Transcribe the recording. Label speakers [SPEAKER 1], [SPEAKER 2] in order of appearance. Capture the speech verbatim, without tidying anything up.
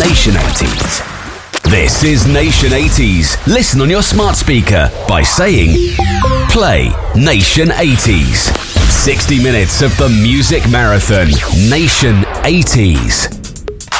[SPEAKER 1] Nation eighties. This is Nation eighties. Listen on your smart speaker by saying, play Nation eighties. sixty minutes of the music marathon. Nation eighties.